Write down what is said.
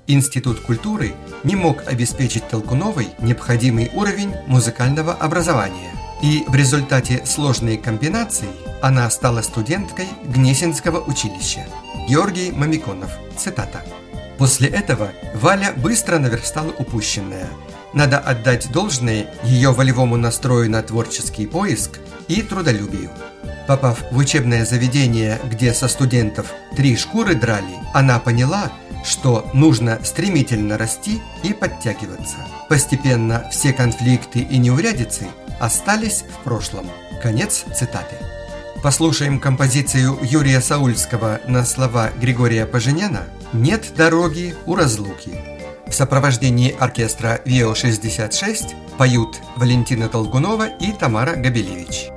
Институт культуры не мог обеспечить Толкуновой необходимый уровень музыкального образования, и в результате сложной комбинации она стала студенткой Гнесинского училища. Георгий Мамиконов, цитата. После этого Валя быстро наверстала упущенное. Надо отдать должное ее волевому настрою на творческий поиск и трудолюбию. Попав в учебное заведение, где со студентов 3 шкуры драли, она поняла, что нужно стремительно расти и подтягиваться. Постепенно все конфликты и неурядицы остались в прошлом. Конец цитаты. Послушаем композицию Юрия Саульского на слова Григория Поженяна «Нет дороги у разлуки». В сопровождении оркестра ВИО-66 поют Валентина Толкунова и Тамара Габелевич.